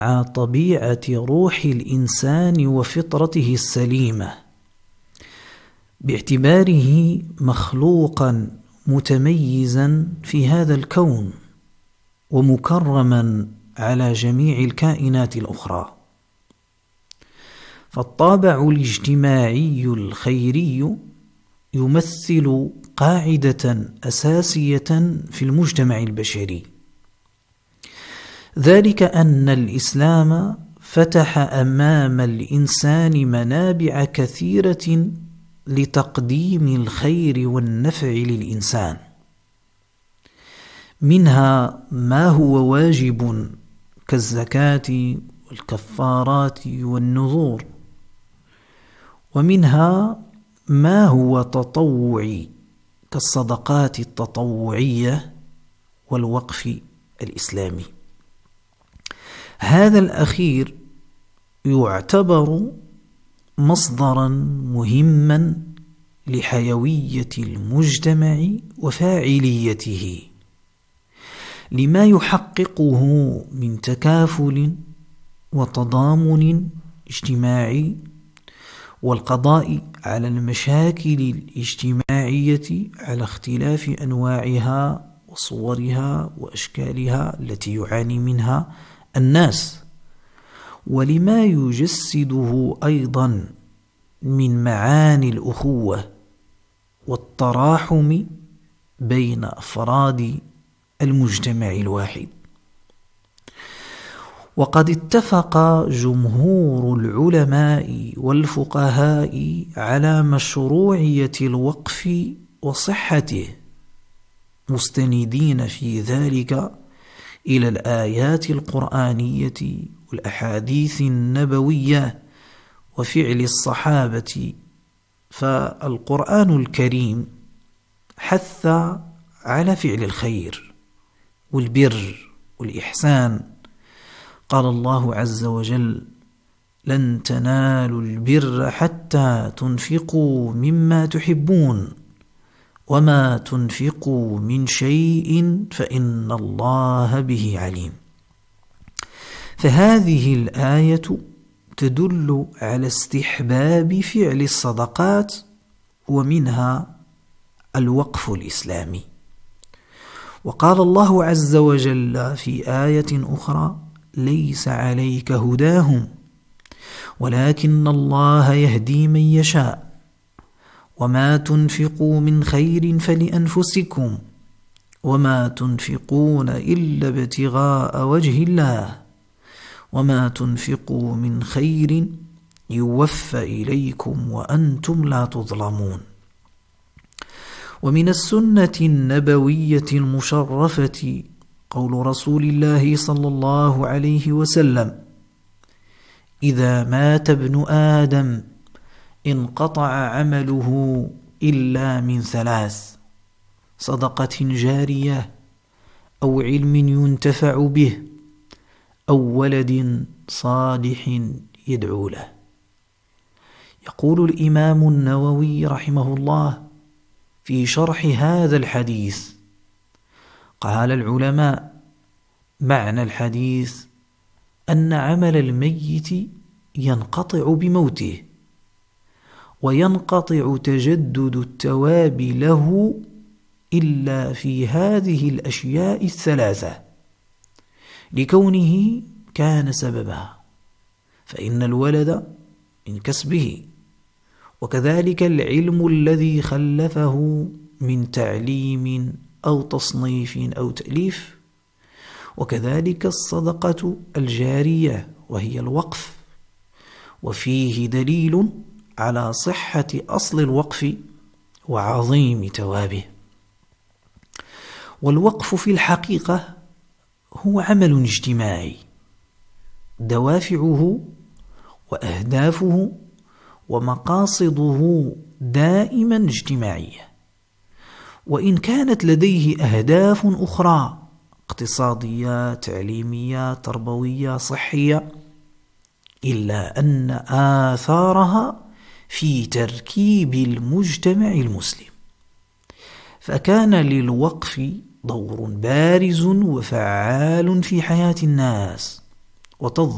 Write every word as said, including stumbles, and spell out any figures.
مع طبيعة روح الإنسان وفطرته السليمة، باعتباره مخلوقا متميزا في هذا الكون ومكرما على جميع الكائنات الأخرى. فالطابع الاجتماعي الخيري يمثل قاعدة أساسية في المجتمع البشري، ذلك أن الإسلام فتح أمام الإنسان منابع كثيرة لتقديم الخير والنفع للإنسان، منها ما هو واجب كالزكاة والكفارات والنذور، ومنها ما هو تطوعي كالصدقات التطوعية والوقف الإسلامي. هذا الأخير يعتبر مصدرا مهما لحيوية المجتمع وفاعليته، لما يحققه من تكافل وتضامن اجتماعي والقضاء على المشاكل الاجتماعية على اختلاف أنواعها وصورها وأشكالها التي يعاني منها الناس، ولما يجسده أيضا من معاني الأخوة والتراحم بين أفراد المجتمع الواحد. وقد اتفق جمهور العلماء والفقهاء على مشروعية الوقف وصحته، مستندين في ذلك إلى الآيات القرآنية والأحاديث النبوية وفعل الصحابة. فالقرآن الكريم حث على فعل الخير والبر والإحسان. قال الله عز وجل: لن تنالوا البر حتى تنفقوا مما تحبون وما تنفقوا من شيء فإن الله به عليم. فهذه الآية تدل على استحباب فعل الصدقات، ومنها الوقف الإسلامي. وقال الله عز وجل في آية أخرى: ليس عليك هداهم ولكن الله يهدي من يشاء وما تنفقوا من خير فلأنفسكم وما تنفقون إلا ابتغاء وجه الله وما تنفقوا من خير يوفى إليكم وأنتم لا تظلمون. ومن السنة النبوية المشرفة قول رسول الله صلى الله عليه وسلم: إذا مات ابن آدم انقطع عمله إلا من ثلاث: صدقة جارية أو علم ينتفع به أو ولد صالح يدعو له. يقول الإمام النووي رحمه الله في شرح هذا الحديث: قال العلماء: معنى الحديث أن عمل الميت ينقطع بموته، وينقطع تجدد التواب له إلا في هذه الأشياء الثلاثة لكونه كان سببها، فإن الولد من كسبه، وكذلك العلم الذي خلفه من تعليم أو تصنيف أو تأليف، وكذلك الصدقة الجارية وهي الوقف. وفيه دليل على صحة أصل الوقف وعظيم توابه. والوقف في الحقيقة هو عمل اجتماعي دوافعه وأهدافه ومقاصده دائما اجتماعية، وإن كانت لديه أهداف أخرى اقتصادية تعليمية تربوية صحية، إلا أن آثارها في تركيب المجتمع المسلم. فكان للوقف دور بارز وفعال في حياة الناس، وتظهر